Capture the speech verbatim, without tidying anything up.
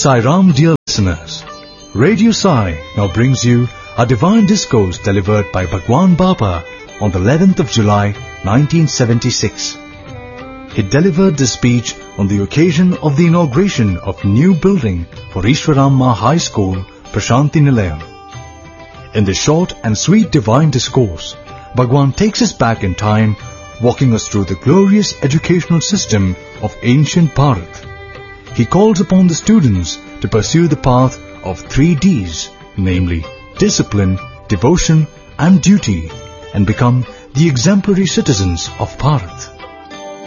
Sai Ram, dear listeners. Radio Sai now brings you a divine discourse delivered by Bhagwan Baba on the eleventh of July nineteen seventy-six. He delivered this speech on the occasion of the inauguration of new building for Ishwaramma High School, Prashanti Nilayam. In this short and sweet divine discourse, Bhagwan takes us back in time, walking us through the glorious educational system of ancient Bharat. He calls upon the students to pursue the path of three D's, namely discipline, devotion and duty, and become the exemplary citizens of Bharat.